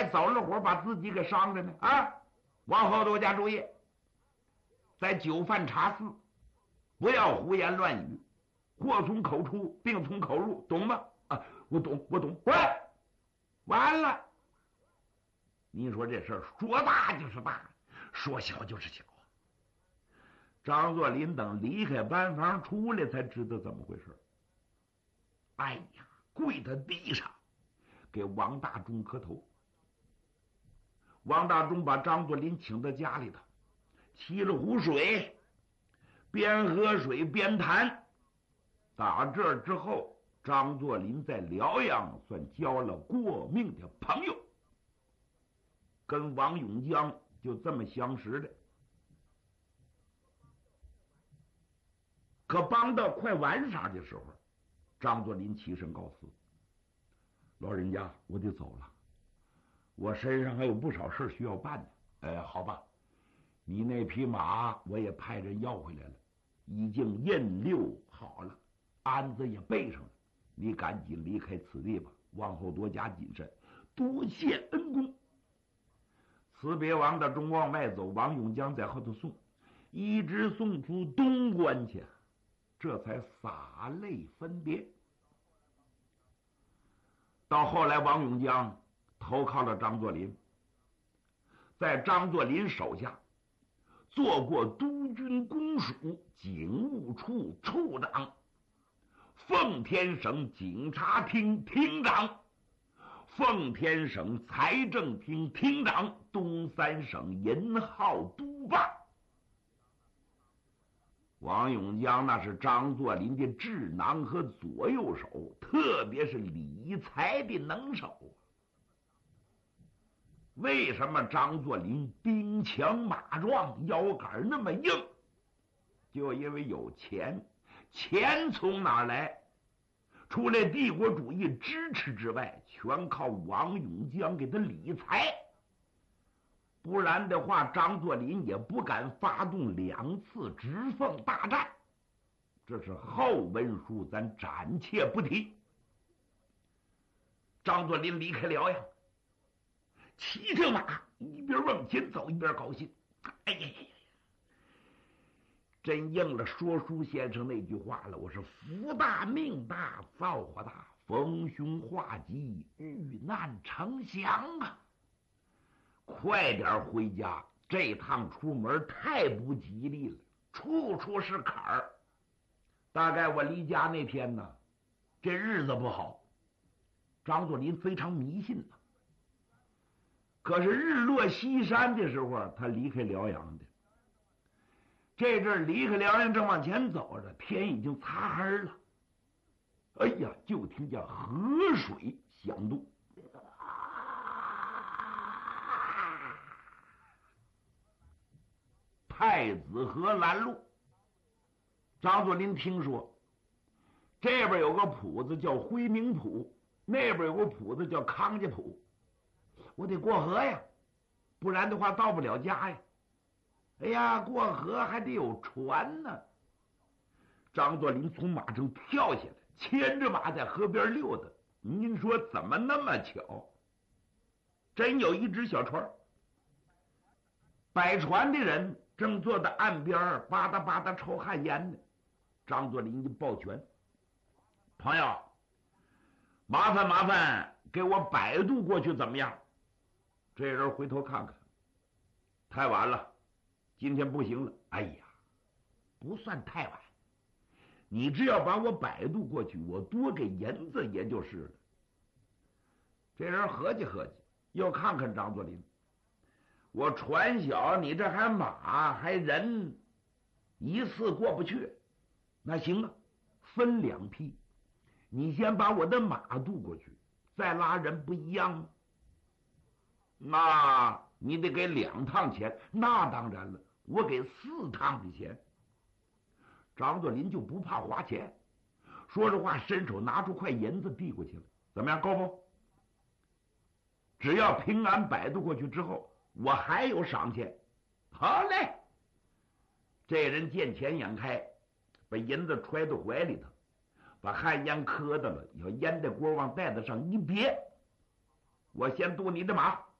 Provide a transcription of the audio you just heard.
走了火，把自己给伤着呢啊！往后多加注意，在酒饭茶肆不要胡言乱语，祸从口出，病从口入，懂吗？啊，我懂，我懂。喂，完了！你说这事儿说大就是大，说小就是小。张作霖等离开班房出来，才知道怎么回事。哎呀，跪在地上给王大中磕头。王大中把张作霖请到家里头，沏了壶水，边喝水边谈。打这之后，张作霖在辽阳算交了过命的朋友，跟王永江就这么相识的。可帮到快晚上的时候，张作霖起身告辞：“老人家，我得走了，我身上还有不少事需要办呢。好吧，你那匹马我也派人要回来了，已经印溜好了，鞍子也备上了，你赶紧离开此地吧，往后多加谨慎，多谢恩公。”辞别王大中往外走，王永江在后头送，一直送出东关去，这才洒泪分别。到后来，王永江投靠了张作霖，在张作霖手下做过督军公署警务处处长、奉天省警察厅厅长、奉天省财政厅厅长、东三省银号督办。王永江那是张作霖的智囊和左右手，特别是理财的能手。为什么张作霖兵强马壮，腰杆那么硬？就因为有钱。钱从哪儿来？除了帝国主义支持之外，全靠王永江给他理财。不然的话，张作霖也不敢发动2次直奉大战。这是后文书，咱暂且不提。张作霖离开辽阳，骑着马一边往前走一边高兴。哎呀呀呀！真应了说书先生那句话了，我是福大命大造化大，逢凶化吉，遇难成祥啊！快点回家，这趟出门太不吉利了，处处是坎儿。大概我离家那天呢，这日子不好。张作霖非常迷信呐。可是日落西山的时候，他离开辽阳的。这阵离开辽阳正往前走着，天已经擦黑了。哎呀，就听见河水响动。太子河拦路。张作霖听说这边有个铺子叫辉明铺，那边有个铺子叫康家铺，我得过河呀，不然的话到不了家呀。哎呀，过河还得有船呢。张作霖从马上跳下来，牵着马在河边溜达。您说怎么那么巧？真有一只小船，摆船的人正坐在岸边吧嗒吧嗒抽旱烟呢。张作霖就抱拳：“朋友，麻烦给我摆渡过去怎么样？”这人回头看看，太晚了，今天不行了。哎呀，不算太晚，你只要把我摆渡过去，我多给银子也就是了。这人合计合计，又看看张作霖：“我船小，你这还马还人，一次过不去。那行啊，分2批，你先把我的马渡过去，再拉人不一样吗？那你得给2趟钱。那当然了，我给4趟的钱。”张作霖就不怕花钱，说着话，伸手拿出块银子递过去了。怎么样，够不？只要平安摆渡过去之后，我还有赏钱。好嘞！这人见钱眼开，把银子揣到怀里头，把旱烟磕到了，要烟的锅往袋子上一别。我先渡你的马，